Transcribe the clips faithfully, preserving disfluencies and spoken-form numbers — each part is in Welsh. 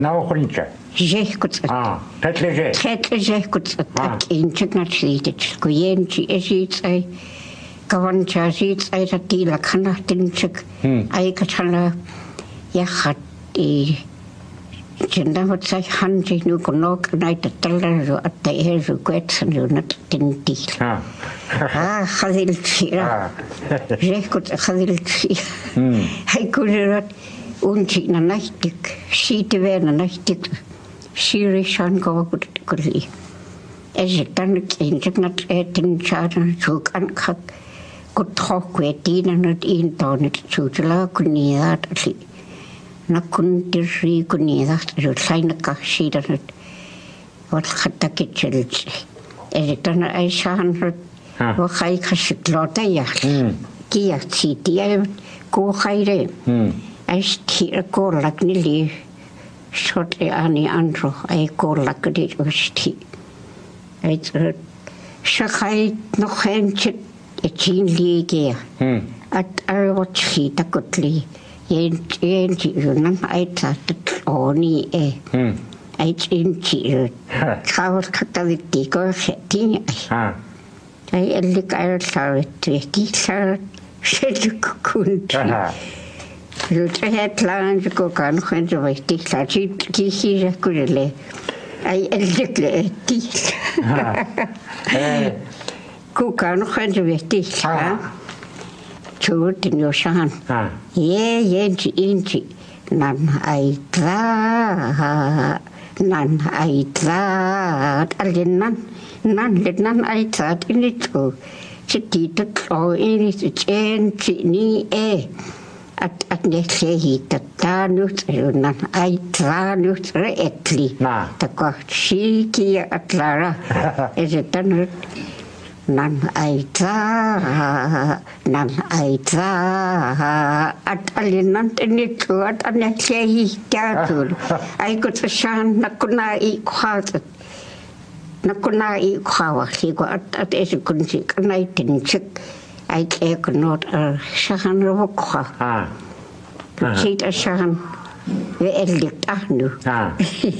Nauquncha. Jehkut. Ah, tetle Tetle jehkut. Ak inchik na chlitit. Kuyenchi esitsai. Kavancha sitsai ratila kana tinchik. Ai katala yachat i Jinda wat sai hanji nu konok nai te tala ro at te e ro kwetsan ro nat tinti. Ah, khadil tira. Jehkut khadil tira. Hai kulirat unchi na naitik. Siete na naitik. Siri shan go gut kuli. Ezek dan injek nat e tin charan chuk an khak. Gut thok kwetina nat in tonit chutla kunia atli. Nakun diri kunia ro saina ka sidan wat khata kitchel. Ezek dan ai shan ro wa khai khasiklota ya. Kia titia ko khaire. As tira ko lakni li. Shortly ani andro ai ko lakdi usti. Ait shakai no henchit e chin ligia. At arwatchi takutli. Yen yen jirunan ait at oni e. Ait inchi. Kawal kataviti ko seti. Ai elik ar sarit ti sar shedukun. Rwyt het lan go gan chwen drwy di la ti ti hi gwryle ai eldigle di go gan chwen drwy di la chwr dyn nhw sian ie ie ti un ti nan ai dra nan ai dra alin nan nan lid nan ai dra yn i tro ti di dod o un i ti ti ni e at at net hit dat tanut nan ai tranut reetli ta ko shiki atlara is it dan nan ai tra nan ai tra at alinan nit at at net hit tatul ai ko shan nakuna I khwat nakuna I khwawa ko at at is kunsi kanai tinchik I take not a shahan rokha. Ah. Sit a shahan. We elect ahnu. Ah.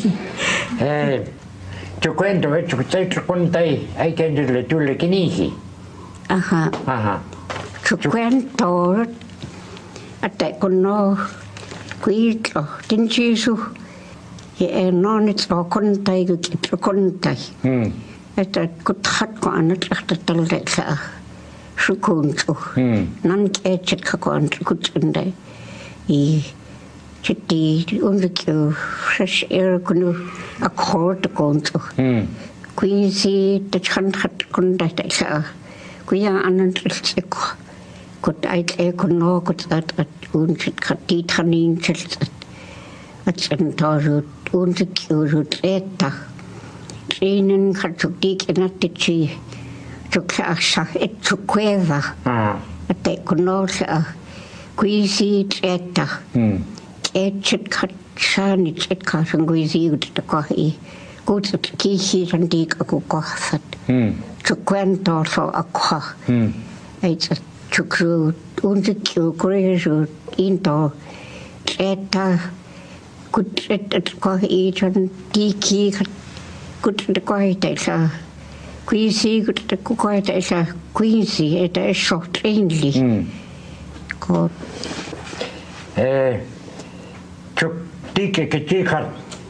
Eh. Tu cuento, tu cuento contai. I can do le tu le kinisi. Aha. Aha. Tu cuento. Ate kono. Quito. Din Jesu. Ye non it's all contai go kit contai. Hmm. Ate kut hat ko anat achta talda. Shukunto. Nan kecik kakon kutunde. I chiti unvikyo fresh air kunu akord konto. Quincy the chan hat kunda ta. Kuya anan trik. Kut ait e kuno kut at at unchit khati thanin chit. At santaru unvikyo ruteta. Trinen khatuk enatichi. Tukasha et tukweva. Ate kunosa quisi treta. Etchit katshani chit kasanguizi utakahi. Good kishi randik akukafat. Tukwento so akwa. It's a tukru unzikyu kureju into treta. Good treta kahi chan diki good kahi Quincy got the cookite as a Quincy at a short English. God. Eh, took Dickie Katika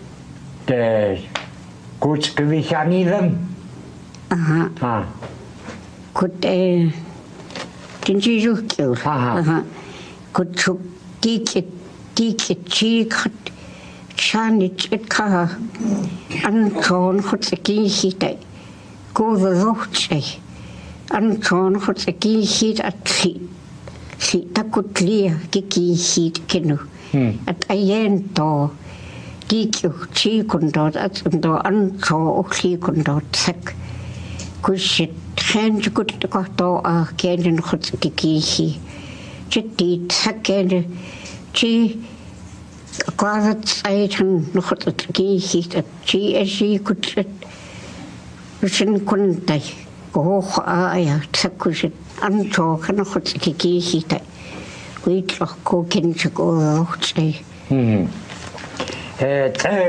the good Skivishani them. Uh huh. Could a didn't you kill? Uh huh. Could took Dickie Dickie cheek Chanit at car and drawn hot the key hit. Go the roche. And John hot a key heat at sea. See, that could clear kiki heat kinu. At a yen door. Dick you cheek on dot at the door and draw cheek on dot sack. Good shit. Hand good to got door a canyon hot kiki he. Chitty sack and chi. Closet side and not at the key heat at chi as she could sit. Sin kuntai go aya takusit anto kana hot kiki hita. We go kin to go outside. He